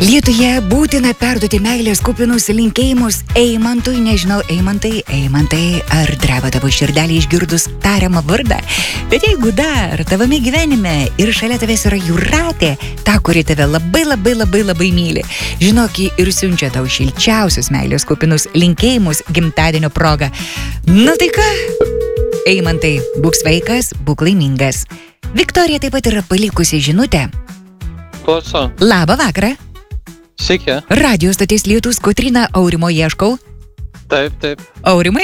Lietuje būtina perduoti meilės kupinus linkėjimus Eimantui, nežinau, Eimantai, ar dreba tavo širdelį išgirdus tariamą vardą. Bet jeigu dar tavame gyvenime ir šalia tavęs yra Jūratė, ta, kuri tave labai myli, žinok, ir siunčia tau šilčiausius meilės kupinus linkėjimus gimtadienio proga. Na tai ką? Eimantai, būk sveikas, būk laimingas. Viktorija taip pat yra palikusi žinutę. Klauso. Labą vakarą. Sveiki. Radio stoties Lietus, Kotryna, Aurimo ieškau. Taip. Aurimai,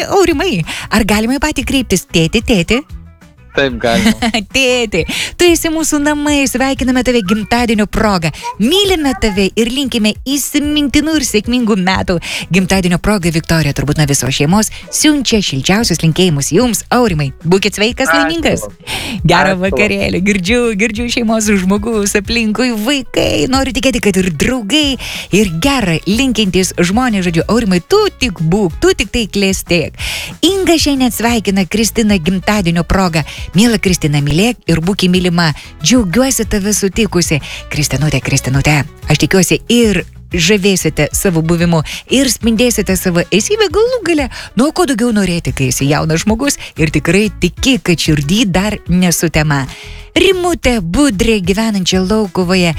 ar galima į patį kreiptis tėti? Taip, galima. Tėti, tu esi mūsų namai, sveikiname tave gimtadienio proga. Mylime tave ir linkime įsimintinų ir sėkmingų metų. Gimtadienio proga Viktorija, turbūt nuo visos šeimos, siunčia šilčiausius linkėjimus jums, Aurimai. Būkit sveikas, laimingas. Gerą vakarėlį, girdžiu šeimos žmogus, aplinkui vaikai, noriu tikėti, kad ir draugai, ir gerą linkintys žmonės, žodžiu, Aurimai, tu tik būk, tu tik tai klestėk. Inga šiandien sveikina Kristiną gimtadienio proga. Miela Kristina, mylėk ir būk mylima. Džiaugiuosi tave sutikusi. Kristinute, aš tikiuosi ir žavėsite savo buvimu ir spindėsite savo esybę galų gale. Nu, ko daugiau norėti, kai esi jaunas žmogus ir tikrai tiki, kad širdį dar nesutema. Rimutė Budrė gyvenančia Laukuvoje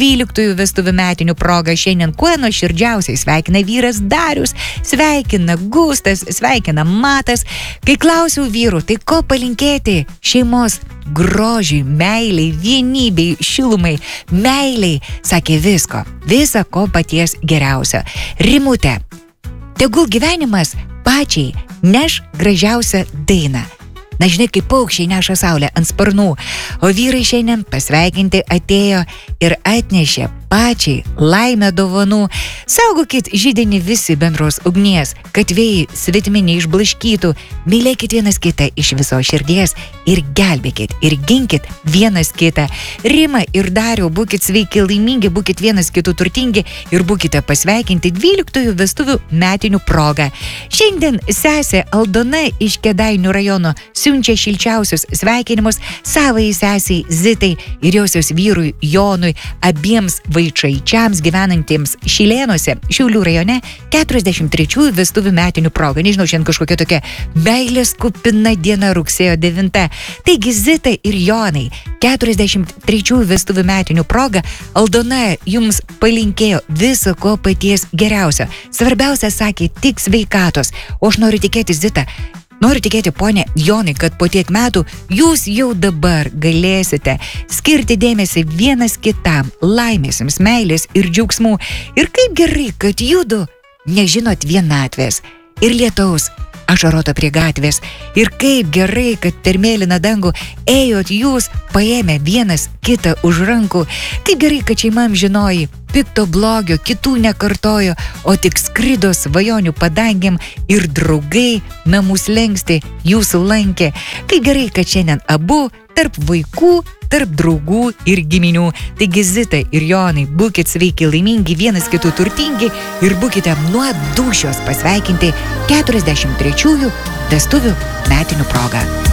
12 vestuvių metinių proga šiandien kuo nuoširdžiausiai sveikina vyras Darius, sveikina Gustas, sveikina Matas. Kai klausiau vyrų, tai ko palinkėti šeimos grožiui, meiliai, vienybei, šilumai, meiliai, sakė visa ko paties geriausio. Rimutė, tegul gyvenimas pačiai neš gražiausią dainą. Na, žinai, kaip paukščiai neša saulę ant sparnų, o vyrai šiandien pasveikinti atėjo ir atnešė pačiai laimę dovanų. Saugokit židinį visi bendros ugnies, kad vėjai svetimi neišblaškytų, mylėkit vienas kitą iš viso širdies ir gelbėkit ir ginkit vienas kitą. Rima ir Dariau, būkit sveiki, laimingi, būkit vienas kitų turtingi ir būkite pasveikinti 12 vestuvių metinių proga. Šiandien sesė Aldona iš Kėdainių rajono siunčia šilčiausius sveikinimus savai sesiai Zitai ir josios vyrui Jonui, abiems vaikaičiams gyvenantiems Šilėnuose, Šiaulių rajone 43 vestuvių metinių proga. Nežinau, šiandien kažkokia tokia meilės kupina diena, rugsėjo 9. Taigi Zita ir Jonai, 43 vestuvių metinių proga, Aldona jums palinkėjo viso ko paties geriausio. Svarbiausia, sakė, tik sveikatos. O aš noriu tikėti, Zita, noriu tikėti, ponė Jonai, kad po tiek metų jūs jau dabar galėsite skirti dėmesį vienas kitam, laimės, meilės ir džiaugsmų. Ir kaip gerai, kad judu nežinot vienatvės ir lietaus ašaroto prie gatvės. Ir kaip gerai, kad per mėlyną dangų ėjot jūs paėmę vienas kitą už rankų. Kaip gerai, kad šeimam žinoji, pikto blogio kitų nekartojo, o tik skrido svajonių padangėm ir draugai namus lengsti jūsų lankė. Kaip gerai, kad šiandien abu tarp vaikų, tarp draugų ir giminių. Taigi Zita ir Jonai, būkit sveiki, laimingi, vienas kitų turtingi ir būkite nuo dūšios pasveikinti 43 vestuvių metinių proga.